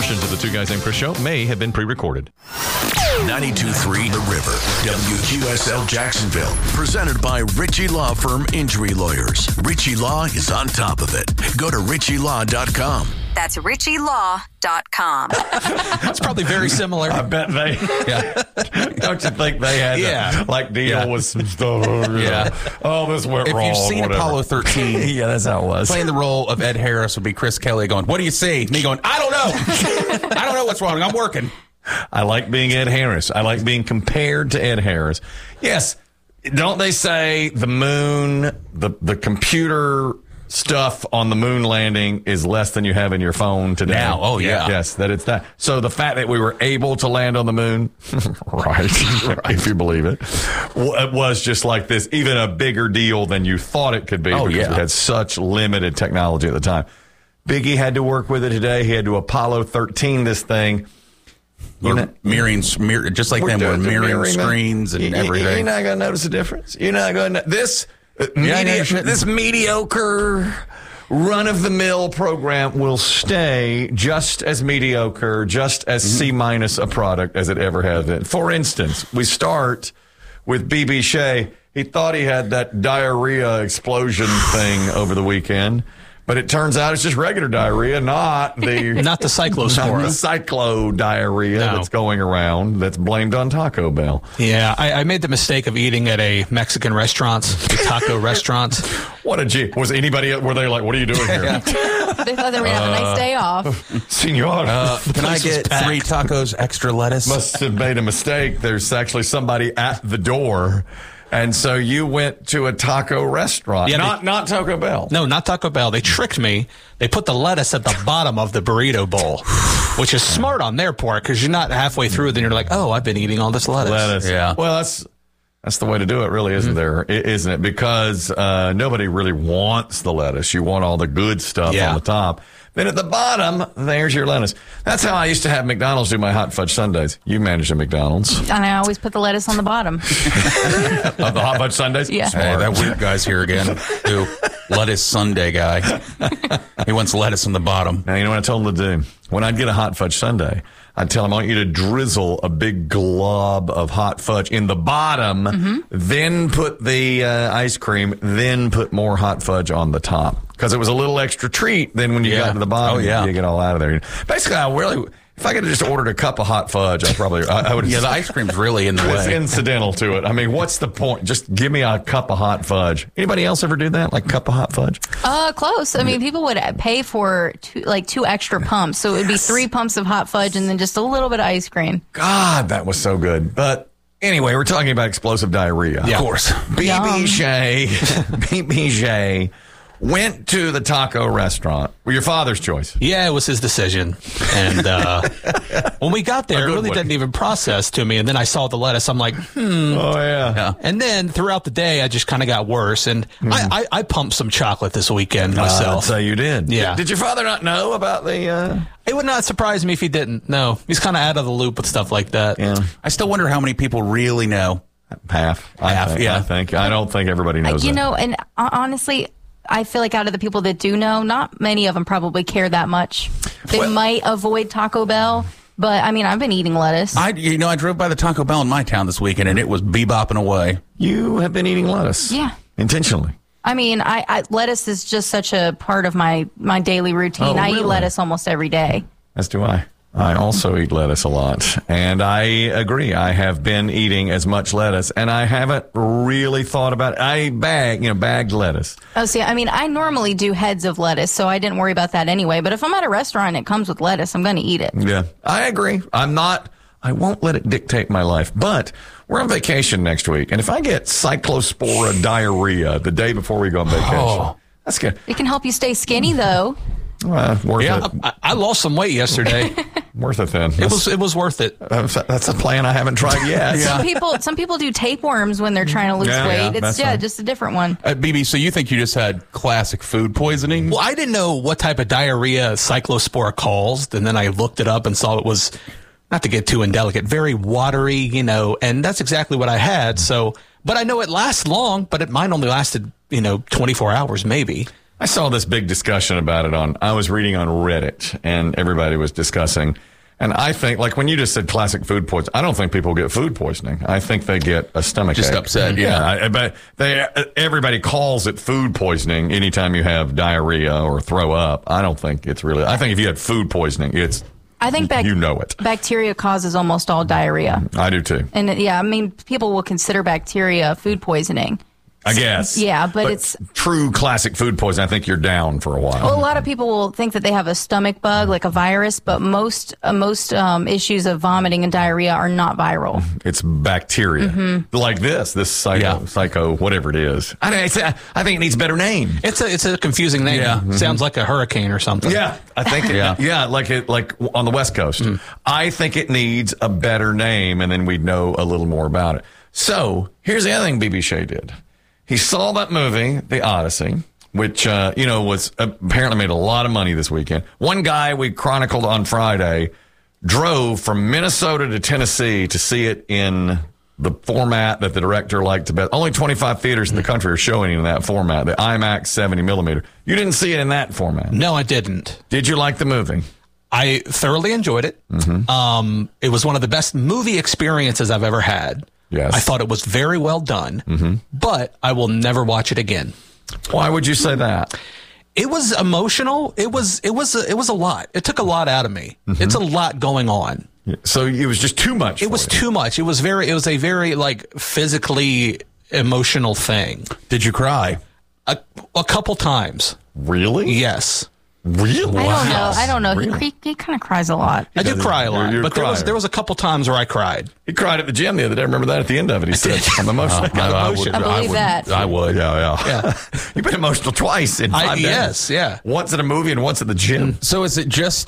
portions of the Two Guys Named Chris show may have been pre-recorded. 92.3 The River, WQSL Jacksonville. Presented by Ritchie Law Firm Injury Lawyers. Ritchie Law is on top of it. Go to ritchielaw.com. That's ritchielaw.com. It's probably very similar. I bet they. Yeah. Don't you think they had to deal with some stuff? Yeah. Oh, this went wrong. If you've seen whatever. Apollo 13, yeah, that's how it was. playing the role of Ed Harris would be Chris Kelly going, "What do you see?" Me going, "I don't know. I don't know what's wrong. I'm working." I like being Ed Harris. I like being compared to Ed Harris. Yes. Don't they say the moon, the computer stuff on the moon landing is less than you have in your phone today? Now, oh, yeah. Yes, that it's that. So the fact that we were able to land on the moon, right, if you believe it, it was just like this, even a bigger deal than you thought it could be because we had such limited technology at the time. Biggie had to work with it today. He had to Apollo 13 this thing. We're mirroring, just like them, we're mirroring screens and everything. You're not going to notice a difference. You're not going to. This mediocre run-of-the-mill program will stay just as mediocre, just as C- a product as it ever has been. For instance, we start with B.B. Shea. He thought he had that diarrhea explosion thing over the weekend. But it turns out it's just regular diarrhea, not the cyclospora. Not the cyclo diarrhea that's going around that's blamed on Taco Bell. Yeah, I made the mistake of eating at a Mexican restaurant, a taco restaurant. What a G. Was anybody, were they like, what are you doing here? They thought they were going to have a nice day off. Senor. Can I get 3 tacos, extra lettuce? Must have made a mistake. There's actually somebody at the door. And so you went to a taco restaurant. Yeah, not Taco Bell. No, not Taco Bell. They tricked me. They put the lettuce at the bottom of the burrito bowl, which is smart on their part because you're not halfway through. Then you're like, oh, I've been eating all this lettuce. Yeah. Well, that's the way to do it, really, isn't it? Because nobody really wants the lettuce. You want all the good stuff on the top. Then at the bottom, there's your lettuce. That's how I used to have McDonald's do my hot fudge sundaes. You managed a McDonald's. And I always put the lettuce on the bottom. Of the hot fudge sundaes? Yeah. Hey, that weird guy's here again. Who? Lettuce sundae guy. He wants lettuce on the bottom. Now, you know what I told him to do? When I'd get a hot fudge sundae, I'd tell him, I want you to drizzle a big glob of hot fudge in the bottom, then put the ice cream, then put more hot fudge on the top. Because it was a little extra treat. Then when you got to the bottom, you get all out of there. Basically, if I could have just ordered a cup of hot fudge, I would have. Yeah, the ice cream's really in the way. It's incidental to it. I mean, what's the point? Just give me a cup of hot fudge. Anybody else ever do that? Like a cup of hot fudge? Close. I mean, people would pay for 2 extra pumps. So it would be 3 pumps of hot fudge and then just a little bit of ice cream. God, that was so good. But anyway, we're talking about explosive diarrhea. Yeah. Of course. B.B. Shea went to the taco restaurant. Your father's choice. Yeah, it was his decision. And when we got there, it really didn't even process to me. And then I saw the lettuce. I'm like, Oh, yeah. And then throughout the day, I just kind of got worse. And I pumped some chocolate this weekend myself. So you did. Yeah. Did your father not know about the... It would not surprise me if he didn't. No, he's kind of out of the loop with stuff like that. Yeah. I still wonder how many people really know. Half. I don't think everybody knows You that. know, and honestly, I feel like out of the people that do know, not many of them probably care that much. They might avoid Taco Bell, but I mean, I've been eating lettuce. I drove by the Taco Bell in my town this weekend, and it was bebopping away. You have been eating lettuce. Yeah. Intentionally. I mean, lettuce is just such a part of my daily routine. Oh, I really? eat lettuce almost every day. As do I. I also eat lettuce a lot. And I agree. I have been eating as much lettuce, and I haven't really thought about it. I bagged lettuce. Oh, see, I mean, I normally do heads of lettuce, so I didn't worry about that anyway. But if I'm at a restaurant and it comes with lettuce, I'm going to eat it. Yeah, I agree. I won't let it dictate my life. But we're on vacation next week, and if I get cyclospora diarrhea the day before we go on vacation, that's good. It can help you stay skinny, though. Worth it. I lost some weight yesterday. Worth it then. It was worth it. That's a plan I haven't tried yet. Some people do tapeworms when they're trying to lose weight. It's just a different one. BB, so you think you just had classic food poisoning? Well, I didn't know what type of diarrhea cyclospora caused, and then I looked it up and saw it was, not to get too indelicate, very watery, and that's exactly what I had. So, but I know it lasts long, but mine only lasted, 24 hours maybe. I saw this big discussion about it I was reading on Reddit, and everybody was discussing. And I think, like when you just said classic food poisoning, I don't think people get food poisoning. I think they get a stomach Just ache. upset, yeah. But everybody calls it food poisoning anytime you have diarrhea or throw up. I don't think it's really. I think if you had food poisoning, I think you know it. Bacteria causes almost all diarrhea. I do too. And I mean, people will consider bacteria food poisoning. I guess. Yeah, but it's true classic food poisoning. I think you're down for a while. Well, a lot of people will think that they have a stomach bug, like a virus, but most issues of vomiting and diarrhea are not viral. It's bacteria, like this psycho, whatever it is. I think it needs a better name. It's a confusing name. Yeah. Sounds like a hurricane or something. Yeah, I think. like on the West Coast. I think it needs a better name, and then we'd know a little more about it. So here's the other thing B.B. Shea did. He saw that movie, The Odyssey, which, was apparently made a lot of money this weekend. One guy we chronicled on Friday drove from Minnesota to Tennessee to see it in the format that the director liked to bet. Only 25 theaters in the country are showing it in that format, the IMAX 70 millimeter. You didn't see it in that format. No, I didn't. Did you like the movie? I thoroughly enjoyed it. It was one of the best movie experiences I've ever had. Yes. I thought it was very well done, but I will never watch it again. Why would you say that? It was emotional. It was a lot. It took a lot out of me. It's a lot going on. So it was just too much. It was too much. It was a very like physically emotional thing. Did you cry? A couple times. Really? Yes. Really? I don't know. Really? He kind of cries a lot. I do cry a lot, You're a but crier. there was a couple times where I cried. He cried at the gym the other day. Remember that at the end of it? He said, I'm emotional. I believe that. I would. Yeah. You've been emotional twice in 5 days. Yes, yeah. Once at a movie and once at the gym. So is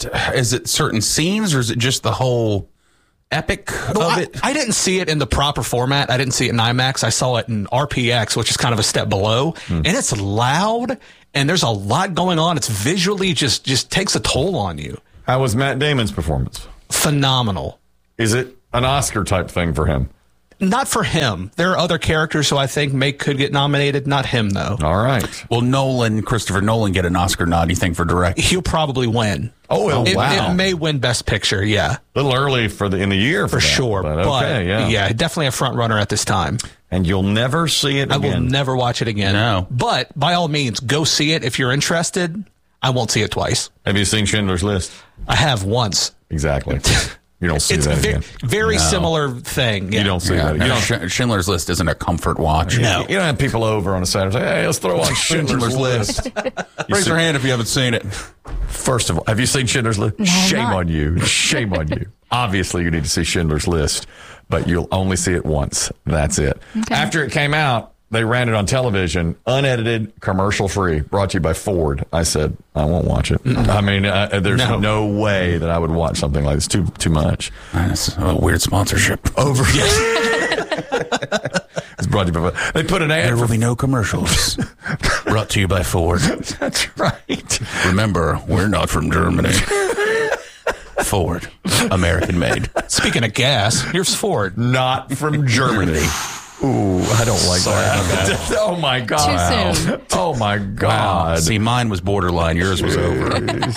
it certain scenes, or is it just the whole epic of it? I didn't see it in the proper format. I didn't see it in IMAX. I saw it in RPX, which is kind of a step below. And it's loud, and there's a lot going on. It's visually just takes a toll on you. How was Matt Damon's performance? Phenomenal. Is it an Oscar type thing for him? Not for him. There are other characters who I think could get nominated. Not him, though. All right. Will Christopher Nolan get an Oscar nod, you think, for directing? He'll probably win. Oh, wow. It may win Best Picture, yeah. A little early in the year for that, sure. But okay, yeah, definitely a front runner at this time. And you'll never see it again. I will never watch it again. No. But by all means, go see it if you're interested. I won't see it twice. Have you seen Schindler's List? I have once. Exactly. You don't see It's that again. very similar thing. Yeah. You don't see that again. Schindler's List isn't a comfort watch. No. You don't have people over on a Saturday and say, hey, let's throw on Schindler's List. Raise your hand if you haven't seen it. First of all, have you seen Schindler's List? No, Shame not. on you. Shame on you. Obviously, you need to see Schindler's List, but you'll only see it once. That's it. Okay. After it came out, they ran it on television, unedited, commercial-free, brought to you by Ford. I said, I won't watch it. I mean, there's no way that I would watch something like this. Too much. That's a weird sponsorship. Over. It's brought to you by. They put an ad. There will be no commercials. Brought to you by Ford. That's right. Remember, we're not from Germany. Ford, American made. Speaking of gas, here's Ford. Not from Germany. Ooh, I don't like that. Oh my God. Too soon. Oh my God. See, mine was borderline. Yours was over.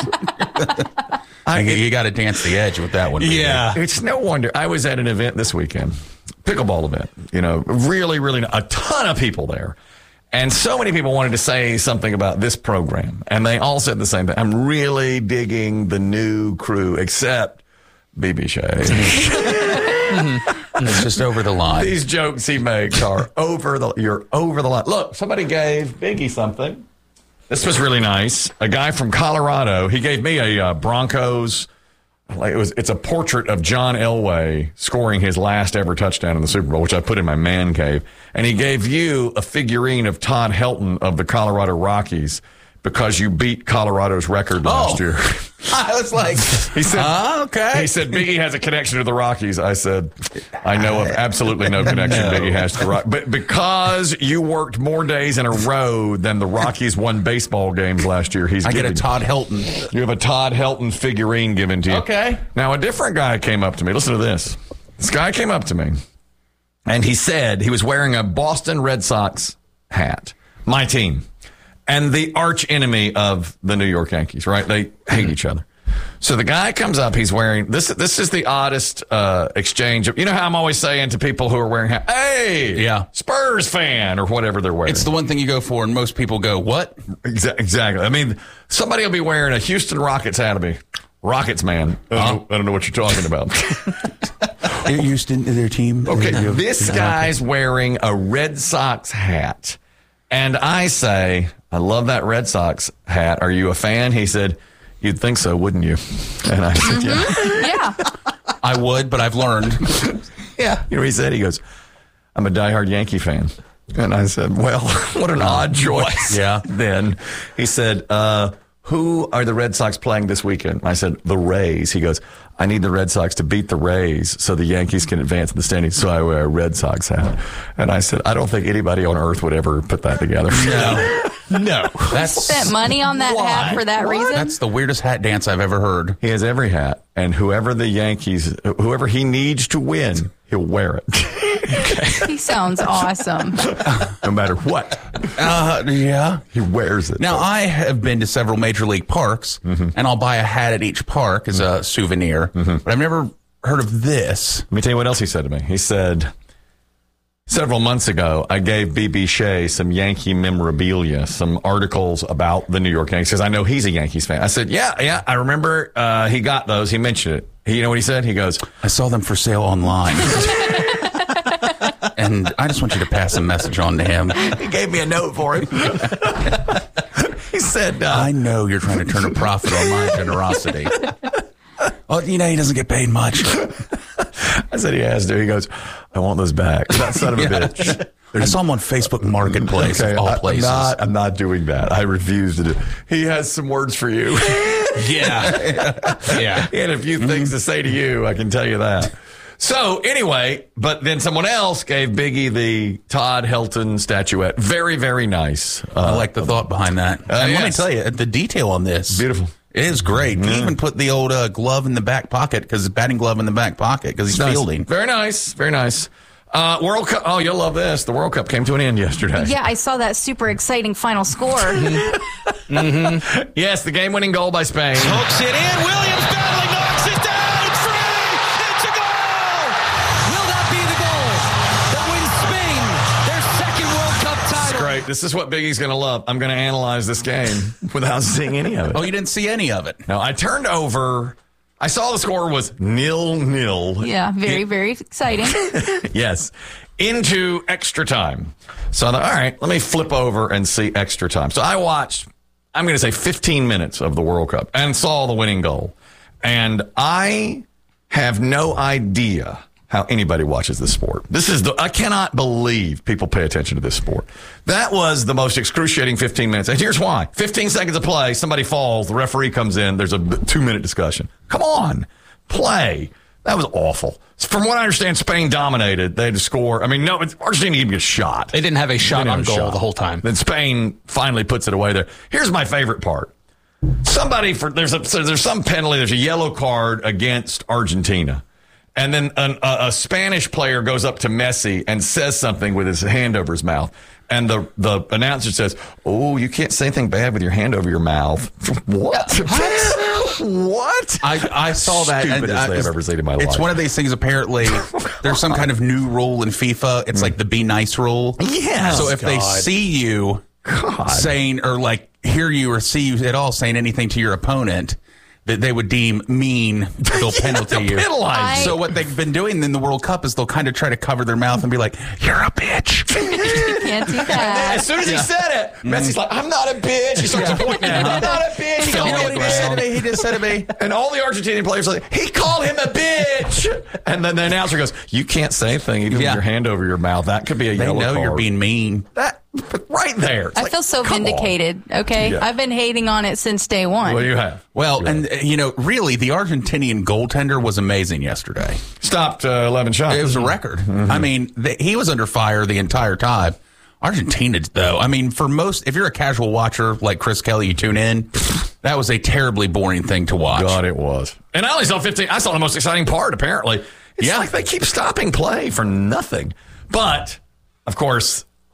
You got to dance the edge with that one. Yeah. It's no wonder. I was at an event this weekend, pickleball event, really, really a ton of people there. And so many people wanted to say something about this program. And they all said the same thing. I'm really digging the new crew, except B.B. Shea. It's just over the line. These jokes he makes are you're over the line. Look, somebody gave Biggie something. This was really nice. A guy from Colorado, he gave me a Broncos. It's a portrait of John Elway scoring his last ever touchdown in the Super Bowl, which I put in my man cave. And he gave you a figurine of Todd Helton of the Colorado Rockies because you beat Colorado's record last year. I was like, he said, okay. He said, Biggie has a connection to the Rockies. I said, I know of absolutely no connection Biggie has to the Rockies. But because you worked more days in a row than the Rockies won baseball games last year, I get a Todd Helton. You have a Todd Helton figurine given to you. Okay. Now, a different guy came up to me. Listen to this. This guy came up to me, and he said he was wearing a Boston Red Sox hat, my team. and the arch enemy of the New York Yankees, right? They hate each other. So the guy comes up, he's wearing, this is the oddest exchange. You know how I'm always saying to people who are wearing, hey, Yeah. Spurs fan, or whatever they're wearing. It's the one thing you go for, and most people go, what? Exactly. I mean, somebody will be wearing a Houston Rockets hat, be Rockets man. I don't know what you're talking about. Houston, their team. Okay, this guy's wearing a Red Sox hat. And I say, I love that Red Sox hat. Are you a fan? He said, you'd think so, wouldn't you? And I said, yeah. Yeah. I would, but I've learned. Yeah. You know what he said? He goes, I'm a diehard Yankee fan. And I said, well, what an odd choice. Yeah. Then he said, who are the Red Sox playing this weekend? I said, the Rays. He goes, I need the Red Sox to beat the Rays so the Yankees can advance in the standings, so I wear a Red Sox hat. And I said, I don't think anybody on earth would ever put that together. No. That's Spent money on that hat for that reason. That's the weirdest hat dance I've ever heard. He has every hat, and whoever he needs to win, he'll wear it. He sounds awesome. No matter what. Yeah. He wears it. Now, I have been to several major league parks, and I'll buy a hat at each park as a souvenir, but I've never heard of this. Let me tell you what else he said to me. He said, several months ago, I gave B.B. Shea some Yankee memorabilia, some articles about the New York Yankees, because I know he's a Yankees fan. I said, yeah, I remember he got those. He mentioned it. You know what he said? He goes, I saw them for sale online. And I just want you to pass a message on to him. he gave me a note for him. He said, I know you're trying to turn a profit on my generosity. Oh, he doesn't get paid much. I said he has to. He goes, I want those back. That son of a bitch. I saw him on Facebook Marketplace, of all places. I'm not doing that. I refuse to do. He has some words for you. Yeah. He had a few things to say to you. I can tell you that. So anyway, but then someone else gave Biggie the Todd Helton statuette. Very, very nice. I like the thought behind that. And let me yes. tell you, the detail on this. Beautiful. It is great. He even put the old glove in the back pocket, because batting glove in the back pocket, because he's fielding. Very nice. Very nice. World Cup. Oh, you'll love this. The World Cup came to an end yesterday. Yeah, I saw that super exciting final score. Yes, the game-winning goal by Spain. Hooks it in. Williams battling, knocks it down. It's free. It's a goal. Will that be the goal that wins Spain their second World Cup title? Great. This is what Biggie's going to love. I'm going to analyze this game without seeing any of it. Oh, you didn't see any of it? No, I turned over. I saw the score was 0-0. Yeah, very, very exciting. Yes. Into extra time. So I thought, all right, let me flip over and see extra time. So I watched, I'm going to say 15 minutes of the World Cup and saw the winning goal. And I have no idea how anybody watches this sport. I cannot believe people pay attention to this sport. That was the most excruciating 15 minutes. And here's why. 15 seconds of play, somebody falls, the referee comes in, there's a 2-minute discussion. Come on, play. That was awful. From what I understand, Spain dominated. They had to score. I mean, no, Argentina didn't get a shot. They didn't have a shot on goal the whole time. Then Spain finally puts it away there. Here's my favorite part. There's some penalty, there's a yellow card against Argentina. And then a Spanish player goes up to Messi and says something with his hand over his mouth. And the announcer says, oh, you can't say anything bad with your hand over your mouth. What? What? I saw that. Stupidest thing I've ever seen in my life. It's one of these things, apparently. There's some kind of new rule in FIFA. It's like the be nice rule. Yeah. So if they see you saying, or like hear you or see you at all saying anything to your opponent, that they would deem mean, they'll penalty you. Penalize. So what they've been doing in the World Cup is they'll kind of try to cover their mouth and be like, you're a bitch. You can't do that. As soon as he said it, Messi's like, I'm not a bitch. He starts pointing at him. I'm not a bitch. He called me a bitch. He just said to me. And all the Argentinian players are like, he called him a bitch. And then the announcer goes, you can't say anything even with your hand over your mouth. That could be a yellow card. They know you're being mean. That right there. It's I like, feel so come vindicated. on. Okay, Yeah. I've been hating on it since day one. Well, you have. Well, and really, the Argentinian goaltender was amazing yesterday. Stopped 11 shots. It was a record. I mean, he was under fire the entire time. Argentina, though, I mean, if you're a casual watcher like Chris Kelly, you tune in, that was a terribly boring thing to watch. God, it was. And I only saw 15. I saw the most exciting part, apparently. It's like they keep stopping play for nothing. But, of course,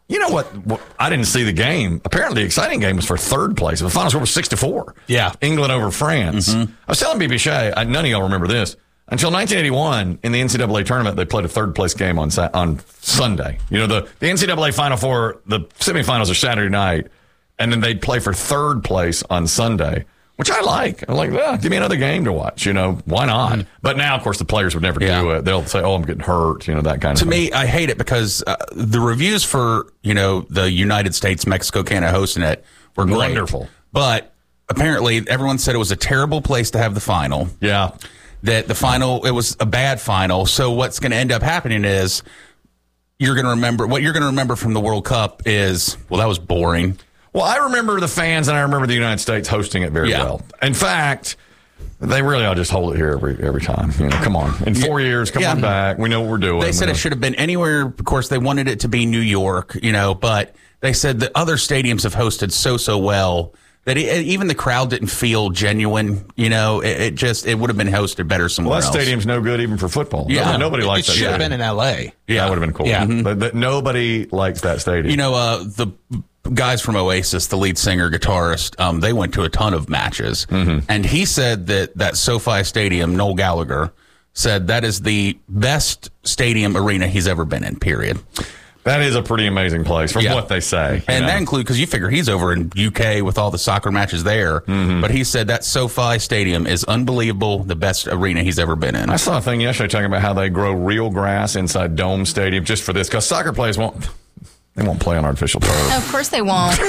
You know what? I didn't see the game. Apparently, the exciting game was for third place. The final score was 6-4. Yeah. England over France. I was telling BB Shea, none of y'all remember this. Until 1981, in the NCAA tournament, they played a third place game on Sunday. You know, the NCAA Final Four, the semifinals are Saturday night, and then they'd play for third place on Sunday, which I like. I'm like, give me another game to watch. You know, why not? But now, of course, the players would never do it. They'll say, I'm getting hurt, you know, that kind of thing. To me, I hate it because the reviews for, you know, the United States, Mexico, Canada hosting it were great. Wonderful. But apparently, everyone said it was a terrible place to have the final. Yeah. That the final, it was a bad final. So what's going to end up happening is what you're going to remember from the World Cup is, well, that was boring. Well, I remember the fans, and I remember the United States hosting it very well. In fact, they really ought to just hold it here every time. You know, come on. In 4 years, come on back. We know what we're doing. They said it should have been anywhere. Of course, they wanted it to be New York, you know, but they said that other stadiums have hosted so well that even the crowd didn't feel genuine. You know, it would have been hosted better somewhere else. That stadium's no good even for football. Yeah. Nobody likes that. It should have been in L.A. Yeah, that would have been cool. Yeah. But nobody likes that stadium. You know, the guys from Oasis, the lead singer, guitarist, they went to a ton of matches. And he said that SoFi Stadium, Noel Gallagher, said that is the best stadium arena he's ever been in, period. That is a pretty amazing place from what they say. And that includes, because you figure he's over in UK with all the soccer matches there. But he said that SoFi Stadium is unbelievable, the best arena he's ever been in. I saw a thing yesterday talking about how they grow real grass inside Dome Stadium just for this, because soccer players won't play on artificial turf. Of course they won't.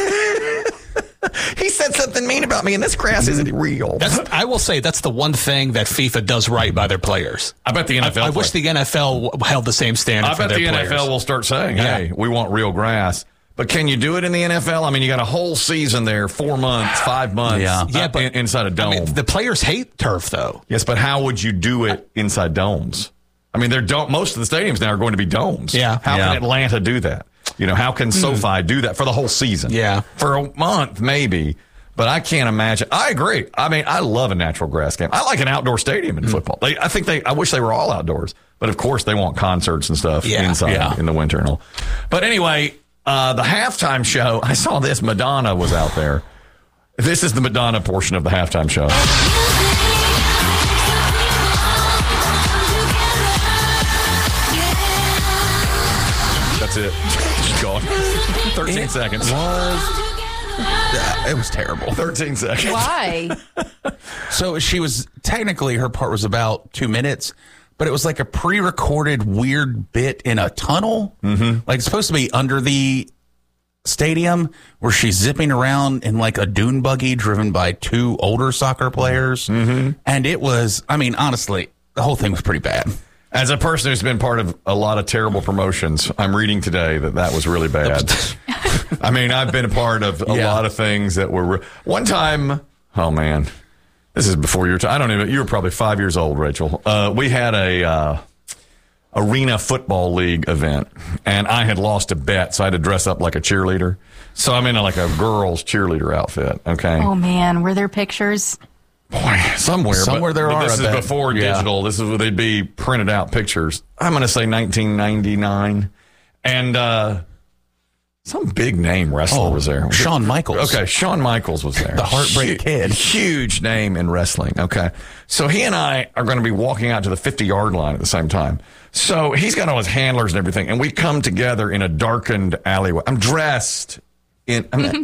He said something mean about me, and this grass isn't real. I will say that's the one thing that FIFA does right by their players. I bet the NFL. I wish the NFL held the same standard for their players. I bet the NFL will start saying, hey, we want real grass. But can you do it in the NFL? I mean, you got a whole season there, 4 months, 5 months, but inside a dome. I mean, the players hate turf, though. Yes, but how would you do it inside domes? I mean, most of the stadiums now are going to be domes. Yeah. How can Atlanta do that? You know, how can SoFi do that for the whole season? Yeah. For a month, maybe. But I can't imagine. I agree. I mean, I love a natural grass game. I like an outdoor stadium in football. I wish they were all outdoors. But, of course, they want concerts and stuff inside in the winter and all. But anyway, the halftime show, I saw this. Madonna was out there. This is the Madonna portion of the halftime show. That's it. She's gone. 13 seconds. It was terrible. 13 seconds. Why? So her part was about 2 minutes, but it was like a pre-recorded weird bit in a tunnel. Like it's supposed to be under the stadium where she's zipping around in like a dune buggy driven by 2 older soccer players. And it was, I mean, honestly, the whole thing was pretty bad. As a person who's been part of a lot of terrible promotions, I'm reading today that was really bad. I mean, I've been a part of a lot of things that were... One time, oh man, this is before your time. I don't even... You were probably 5 years old, Rachel. We had a arena football league event, and I had lost a bet, so I had to dress up like a cheerleader. So I'm in like a girl's cheerleader outfit, okay? Oh, man. Were there pictures? Boy, somewhere there are. This is before digital. This is where they'd be printed out pictures. I'm going to say 1999. And some big name wrestler was there. Shawn Michaels. Okay, Shawn Michaels was there. The Heartbreak Kid. Huge name in wrestling. Okay. So he and I are going to be walking out to the 50-yard line at the same time. So he's got all his handlers and everything. And we come together in a darkened alleyway. I'm dressed and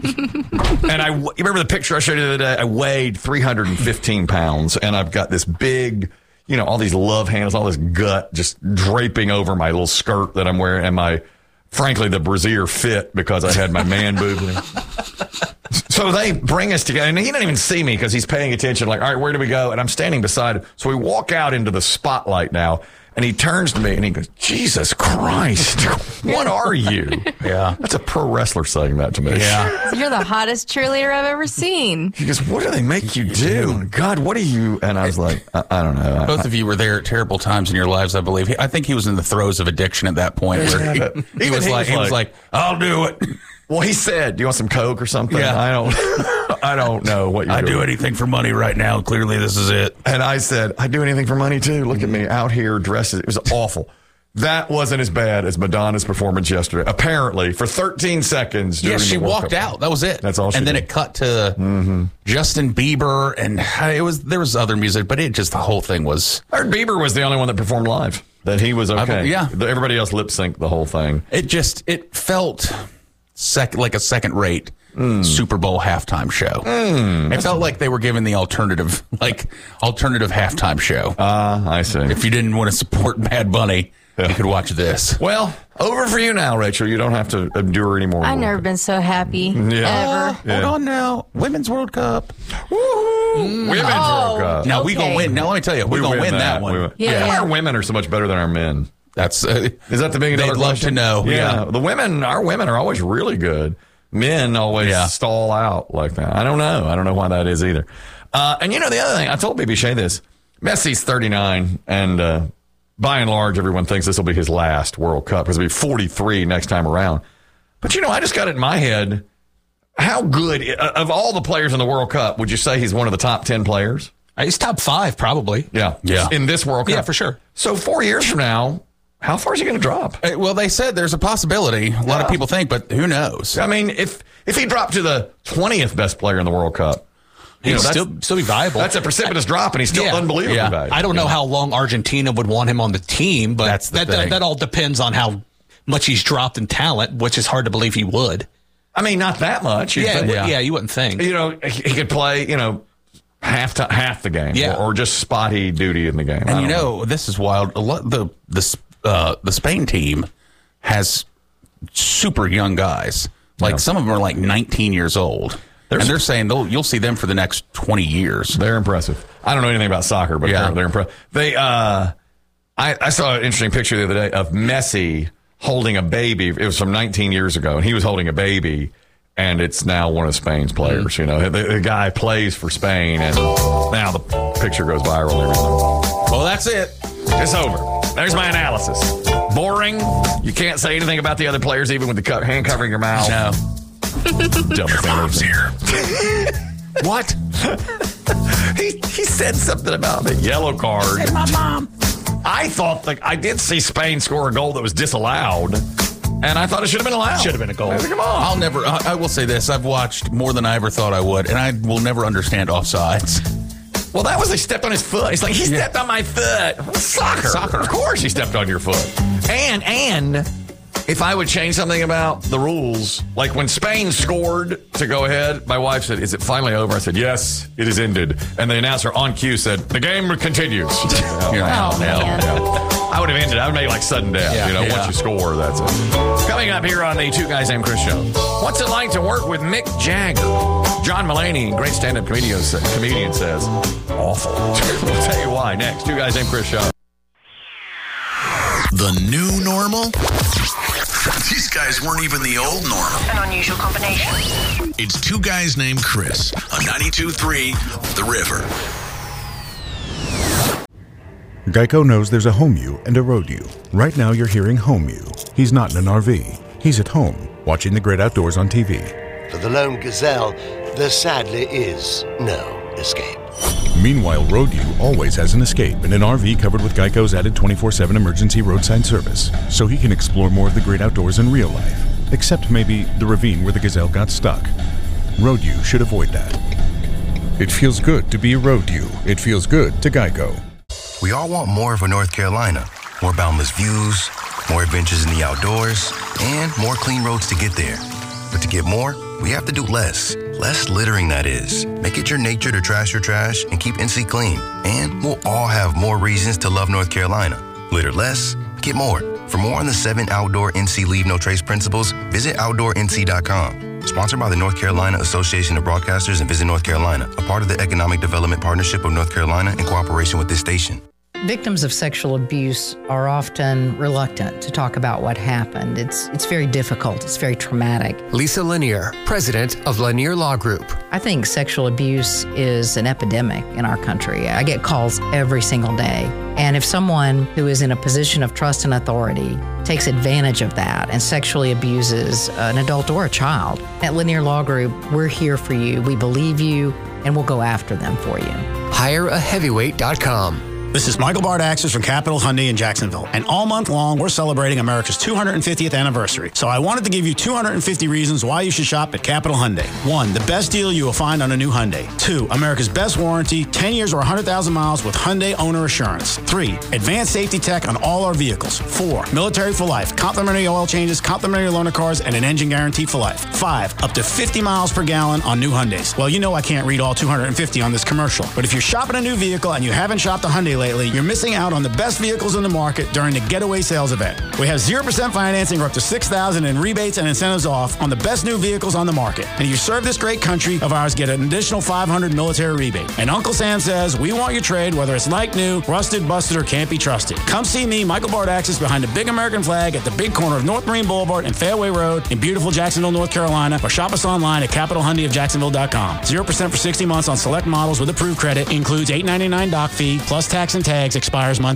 you remember the picture I showed you the other day? I weighed 315 pounds, and I've got this big, you know, all these love handles, all this gut just draping over my little skirt that I'm wearing, and frankly, the brassiere fit because I had my man boob. So they bring us together, and he didn't even see me because he's paying attention, like, all right, where do we go? And I'm standing beside him. So we walk out into the spotlight now. And he turns to me and he goes, Jesus Christ, what are you? Yeah. That's a pro wrestler saying that to me. Yeah. You're the hottest cheerleader I've ever seen. He goes, what do they make you do? God, what are you? And I was like, I don't know. Both of you were there at terrible times in your lives, I believe. I think he was in the throes of addiction at that point. Where he was like, I'll do it. Well, he said, do you want some Coke or something? Yeah. I don't know what you're doing. I do anything for money right now. Clearly, this is it. And I said, I do anything for money, too. Look at me out here dressed. It was awful. That wasn't as bad as Madonna's performance yesterday. Apparently, for 13 seconds. Yeah, during she the World walked Cup. out. That was it. That's all she And then did. it cut to Justin Bieber, and there was other music, but the whole thing was. I heard Bieber was the only one that performed live. That he was okay. Yeah. Everybody else lip synced the whole thing. It felt like a second-rate Super Bowl halftime show. It felt like they were giving the alternative halftime show. I see. If you didn't want to support Bad Bunny, you could watch this. Well, over for you now, Rachel. You don't have to endure anymore. I've never been so happy Yeah. ever. Hold on now. Women's World Cup. Women's World Cup. Now we Okay. gonna win. Now let me tell you, we're gonna win that one. Yeah. Our women are so much better than our men. That's Is that the big they'd dollar love question? to know. Yeah. Our women are always really good. Men always stall out like that. I don't know. I don't know why that is either. And the other thing, I told BB Shea this. Messi's 39, and by and large, everyone thinks this will be his last World Cup because he'll be 43 next time around. But I just got it in my head. How good of all the players in the World Cup would you say he's one of the top 10 players? He's top 5, probably. Yeah. Yeah. In this World Cup. Yeah, for sure. So 4 years from now, how far is he going to drop? Well, they said there's a possibility. A lot of people think, but who knows? I mean, if he dropped to the 20th best player in the World Cup, He'd still be viable. That's a precipitous drop, and he's still unbelievably valuable. I don't know how long Argentina would want him on the team, but That's the thing. that all depends on how much he's dropped in talent, which is hard to believe he would. I mean, not that much. Yeah, you wouldn't think. He could play, half the game, or just spotty duty in the game. And this is wild. A lot the Spain team has super young guys. Like some of them are like 19 years old. And they're saying you'll see them for the next 20 years. They're impressive. I don't know anything about soccer, but they're impressive. I saw an interesting picture the other day of Messi holding a baby. It was from 19 years ago, and he was holding a baby, and it's now one of Spain's players. The guy plays for Spain, and now the picture goes viral and everything. Well, that's it. It's over. There's my analysis. Boring. You can't say anything about the other players, even with the hand covering your mouth. No. Your mom's here. What? he said something about the yellow card. It's my mom. I thought I did see Spain score a goal that was disallowed, and I thought it should have been allowed. Should have been a goal. Come on. I will say this. I've watched more than I ever thought I would, and I will never understand offsides. Well, that was they stepped on his foot. He's like, he stepped on my foot. Soccer. Of course he stepped on your foot. And if I would change something about the rules, like when Spain scored to go ahead, my wife said, "Is it finally over?" I said, "Yes, it is ended." And the announcer on cue said, "The game continues." man. I would have ended. I would make like sudden death. Once you score, that's it. Coming up here on the Two Guys Named Chris show, what's it like to work with Mick Jagger? John Mulaney, great stand-up comedian, says, awful. We'll tell you why next. Two Guys Named Chris show. The new normal? These guys weren't even the old normal. An unusual combination. It's Two Guys Named Chris on 92.3 The River. Geico knows there's a home you and a road you. Right now you're hearing home you. He's not in an RV. He's at home, watching the great outdoors on TV. For the lone gazelle, there sadly is no escape. Meanwhile, road you always has an escape in an RV covered with Geico's added 24/7 emergency roadside service, so he can explore more of the great outdoors in real life, except maybe the ravine where the gazelle got stuck. Road you should avoid that. It feels good to be a road you. It feels good to Geico. We all want more for North Carolina. More boundless views, more adventures in the outdoors, and more clean roads to get there. But to get more, we have to do less. Less littering, that is. Make it your nature to trash your trash and keep NC clean. And we'll all have more reasons to love North Carolina. Litter less, get more. For more on the 7 outdoor NC Leave No Trace principles, visit OutdoorNC.com. Sponsored by the North Carolina Association of Broadcasters and Visit North Carolina, a part of the Economic Development Partnership of North Carolina in cooperation with this station. Victims of sexual abuse are often reluctant to talk about what happened. It's very difficult. It's very traumatic. Lisa Lanier, president of Lanier Law Group. I think sexual abuse is an epidemic in our country. I get calls every single day. And if someone who is in a position of trust and authority takes advantage of that and sexually abuses an adult or a child, at Lanier Law Group, we're here for you. We believe you, and we'll go after them for you. HireAHeavyweight.com. This is Michael Bardaxis from Capital Hyundai in Jacksonville. And all month long, we're celebrating America's 250th anniversary. So I wanted to give you 250 reasons why you should shop at Capital Hyundai. 1, the best deal you will find on a new Hyundai. 2, America's best warranty, 10 years or 100,000 miles with Hyundai Owner Assurance. 3, advanced safety tech on all our vehicles. 4, military for life, complimentary oil changes, complimentary loaner cars, and an engine guarantee for life. 5, up to 50 miles per gallon on new Hyundais. Well, you know I can't read all 250 on this commercial. But if you're shopping a new vehicle and you haven't shopped a Hyundai lately, you're missing out on the best vehicles in the market during the Getaway Sales event. We have 0% financing or up to $6,000 in rebates and incentives off on the best new vehicles on the market. And if you serve this great country of ours, get an additional $500 military rebate. And Uncle Sam says, we want your trade, whether it's like new, rusted, busted, or can't be trusted. Come see me, Michael Bardaxis, behind the big American flag at the big corner of North Marine Boulevard and Fairway Road in beautiful Jacksonville, North Carolina, or shop us online at CapitalHyundaiofJacksonville.com. 0% for 60 months on select models with approved credit. Includes $8.99 doc fee plus tax and tags. Expires month